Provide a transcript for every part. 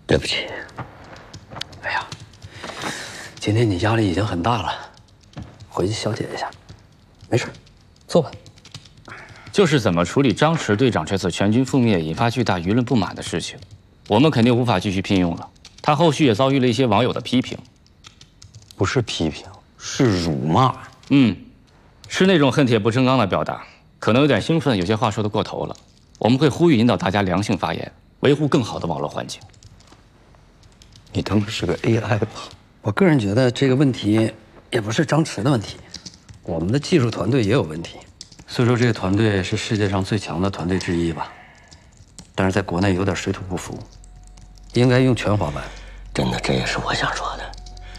对不起。哎呀，今天你压力已经很大了，回去消解一下。没事，坐吧。 就是怎么处理张弛队长这次全军覆灭、引发巨大舆论不满的事情，我们肯定无法继续聘用了。他后续也遭遇了一些网友的批评， 不是批评，是辱骂。 是那种恨铁不成钢的表达，可能有点兴奋，有些话说得过头了。我们会呼吁引导大家良性发言，维护更好的网络环境。 你当是个 AI 吧？我个人觉得这个问题也不是张弛的问题，我们的技术团队也有问题。虽说这个团队是世界上最强的团队之一吧，但是在国内有点水土不服，应该用全华班。 真的，这也是我想说的。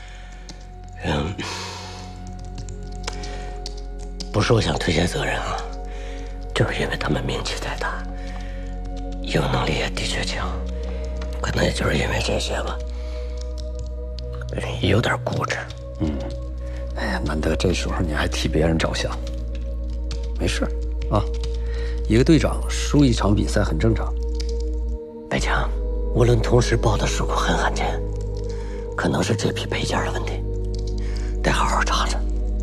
不是我想推卸责任啊，就是因为他们名气太大，业务能力也的确强，可能也就是因为这些吧，有点固执。 哎呀，难得这时候你还替别人着想。没事啊，一个队长输一场比赛很正常。 白强，无论同时报的事故很罕见，可能是这批配件的问题，得好好查查。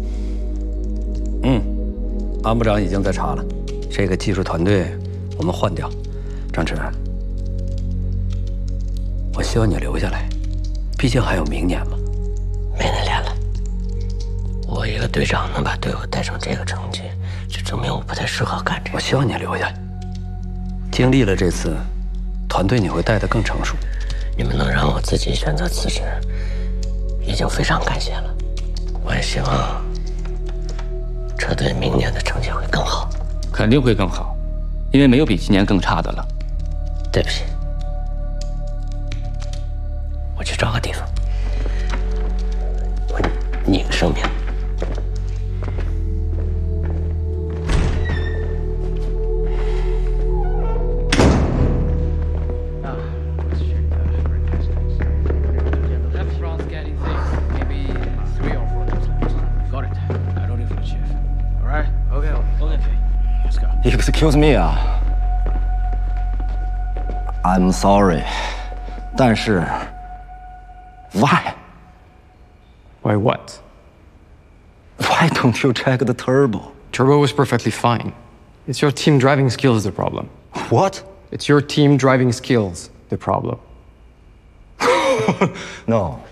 安部长已经在查了，这个技术团队我们换掉。张弛，我希望你留下来，毕竟还有明年嘛。 没得练了，我一个队长能把队伍带成这个成绩，就证明我不太适合干这个。 我希望你留下，经历了这次，团队你会带得更成熟。 你们能让我自己选择辞职，已经非常感谢了。我也希望车队明年的成绩会更好。 肯定会更好，因为没有比今年更差的了。 对不起，我去找个地方，我拟个声明。 Excuse me 啊 ，I'm sorry， 但是 why what? Why don't you check the turbo? Turbo was perfectly fine. It's your team driving skills the problem. What? It's your team driving skills the problem. No,